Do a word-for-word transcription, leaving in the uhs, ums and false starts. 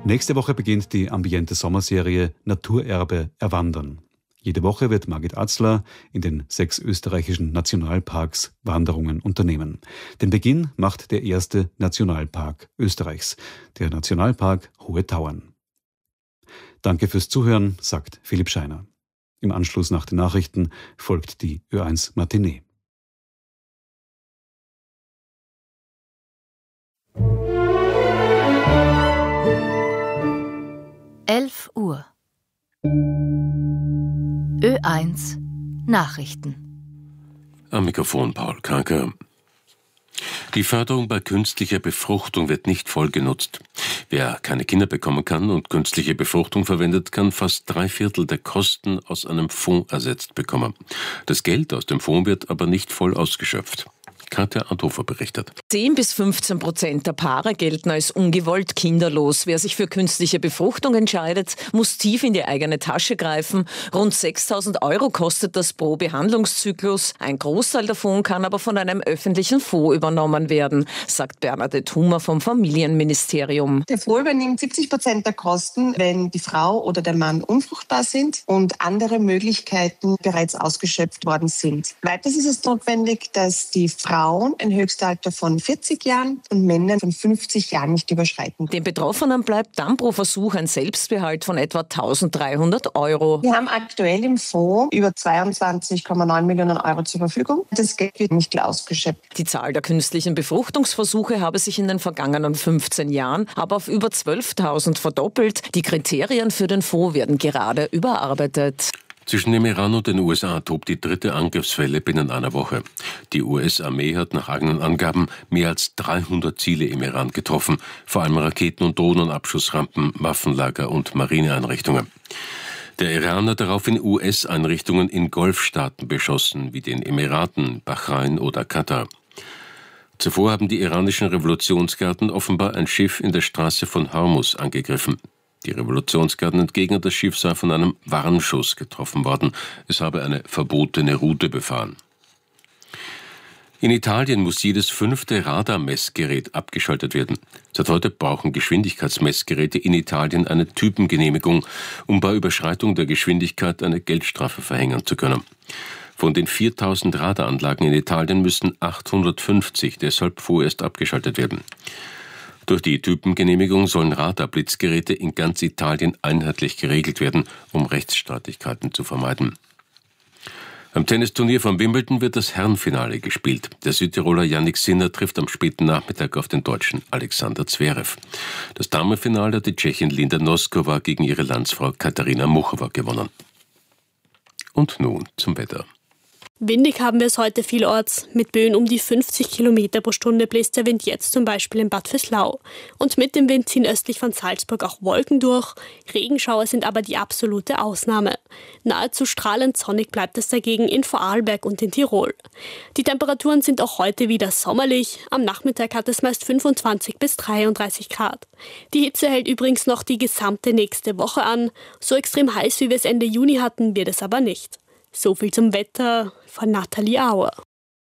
Nächste Woche beginnt die ambiente Sommerserie Naturerbe erwandern. Jede Woche wird Margit Atzler in den sechs österreichischen Nationalparks Wanderungen unternehmen. Den Beginn macht der erste Nationalpark Österreichs, der Nationalpark Hohe Tauern. Danke fürs Zuhören, sagt Philipp Scheiner. Im Anschluss nach den Nachrichten folgt die Ö eins Matinee. elf Uhr. Ö eins Nachrichten. Am Mikrofon Paul Kanker. Die Förderung bei künstlicher Befruchtung wird nicht voll genutzt. Wer keine Kinder bekommen kann und künstliche Befruchtung verwendet, kann fast drei Viertel der Kosten aus einem Fonds ersetzt bekommen. Das Geld aus dem Fonds wird aber nicht voll ausgeschöpft. Katja Anthofer berichtet. zehn bis fünfzehn Prozent der Paare gelten als ungewollt kinderlos. Wer sich für künstliche Befruchtung entscheidet, muss tief in die eigene Tasche greifen. Rund sechstausend Euro kostet das pro Behandlungszyklus. Ein Großteil davon kann aber von einem öffentlichen Fonds übernommen werden, sagt Bernadette Hummer vom Familienministerium. Der Fonds übernimmt siebzig Prozent der Kosten, wenn die Frau oder der Mann unfruchtbar sind und andere Möglichkeiten bereits ausgeschöpft worden sind. Weiters ist es notwendig, dass die Frau Frauen ein Höchstalter von vierzig Jahren und Männern von fünfzig Jahren nicht überschreiten. Den Betroffenen bleibt dann pro Versuch ein Selbstbehalt von etwa eintausenddreihundert Euro. Wir haben aktuell im Fonds über zweiundzwanzig Komma neun Millionen Euro zur Verfügung. Das Geld wird nicht ausgeschöpft. Die Zahl der künstlichen Befruchtungsversuche habe sich in den vergangenen fünfzehn Jahren aber auf über zwölftausend verdoppelt. Die Kriterien für den Fonds werden gerade überarbeitet. Zwischen dem Iran und den U S A tobt die dritte Angriffswelle binnen einer Woche. Die U S-Armee hat nach eigenen Angaben mehr als dreihundert Ziele im Iran getroffen, vor allem Raketen- und Drohnenabschussrampen, Waffenlager und Marineeinrichtungen. Der Iran hat daraufhin U S-Einrichtungen in Golfstaaten beschossen, wie den Emiraten, Bahrain oder Katar. Zuvor haben die iranischen Revolutionsgarden offenbar ein Schiff in der Straße von Hormuz angegriffen. Die Revolutionsgarden entgegnen, das Schiff sei von einem Warnschuss getroffen worden. Es habe eine verbotene Route befahren. In Italien muss jedes fünfte Radarmessgerät abgeschaltet werden. Seit heute brauchen Geschwindigkeitsmessgeräte in Italien eine Typengenehmigung, um bei Überschreitung der Geschwindigkeit eine Geldstrafe verhängen zu können. Von den viertausend Radaranlagen in Italien müssen achthundertfünfzig deshalb vorerst abgeschaltet werden. Durch die Typengenehmigung sollen Radarblitzgeräte in ganz Italien einheitlich geregelt werden, um Rechtsstreitigkeiten zu vermeiden. Am Tennisturnier von Wimbledon wird das Herrenfinale gespielt. Der Südtiroler Jannik Sinner trifft am späten Nachmittag auf den Deutschen Alexander Zverev. Das Damenfinale hat die Tschechin Linda Noskova gegen ihre Landsfrau Katarina Muchova gewonnen. Und nun zum Wetter. Windig haben wir es heute vielorts. Mit Böen um die fünfzig Kilometer pro Stunde bläst der Wind jetzt zum Beispiel in Bad Vöslau. Und mit dem Wind ziehen östlich von Salzburg auch Wolken durch. Regenschauer sind aber die absolute Ausnahme. Nahezu strahlend sonnig bleibt es dagegen in Vorarlberg und in Tirol. Die Temperaturen sind auch heute wieder sommerlich. Am Nachmittag hat es meist fünfundzwanzig bis dreiunddreißig Grad. Die Hitze hält übrigens noch die gesamte nächste Woche an. So extrem heiß, wie wir es Ende Juni hatten, wird es aber nicht. So viel zum Wetter von Nathalie Auer.